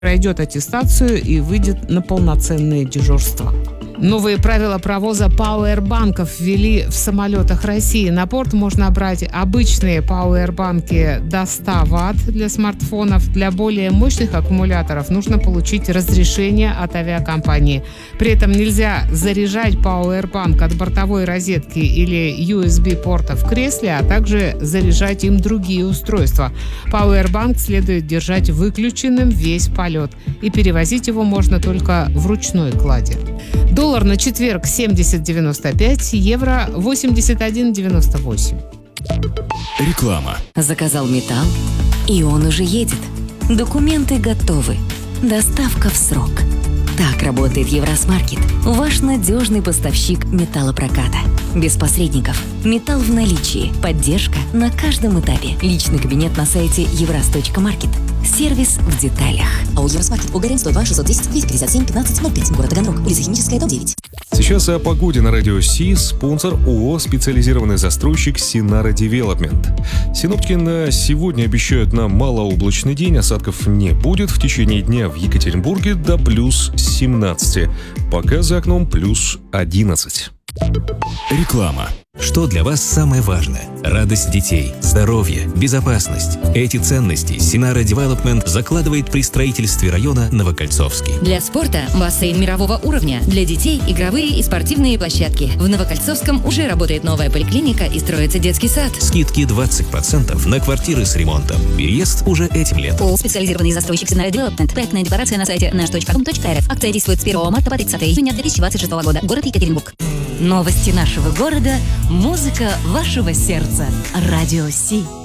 пройдет аттестацию и выйдет на полноценное дежурство. Новые правила провоза пауэрбанков ввели в самолетах России. На борт можно брать обычные пауэрбанки до 100 Вт для смартфонов. Для более мощных аккумуляторов нужно получить разрешение от авиакомпании. При этом нельзя заряжать пауэрбанк от бортовой розетки или USB-порта в кресле, а также заряжать им другие устройства. Пауэрбанк следует держать выключенным весь полет. И перевозить его можно только в ручной кладе. Доллар на четверг 70.95, евро 81.98. Реклама. Заказал металл, и он уже едет. Документы готовы. Доставка в срок. Так работает Евросмаркет, ваш надежный поставщик металлопроката. Без посредников. Металл в наличии. Поддержка на каждом этапе. Личный кабинет на сайте evras.market. Сервис в деталях. АО Евросмаркет. Угарен 102 610 257 1505. Город Таганрог. Улица Химическая, дом 9. Сейчас о погоде на радио Си. Спонсор ООО «Специализированный застройщик Синара Девелопмент». Синоптики на сегодня обещают нам малооблачный день. Осадков не будет. В течение дня в Екатеринбурге до плюс 17. Пока за окном плюс 11. Реклама. Что для вас самое важное? Радость детей, здоровье, безопасность. Эти ценности Синара Девелопмент закладывает при строительстве района Новокольцовский. Для спорта бассейн мирового уровня. Для детей игровые и спортивные площадки. В Новокольцовском уже работает новая поликлиника и строится детский сад. Скидки 20% на квартиры с ремонтом. Переезд уже этим летом. ООО «Специализированный застройщик Синара Девелопмент». Проектная декларация на сайте nаш.com.rf. Акция действует с 1 марта по 30 июня 2026 года. Город Екатеринбург. Новости нашего города. Музыка вашего сердца. Радио Си.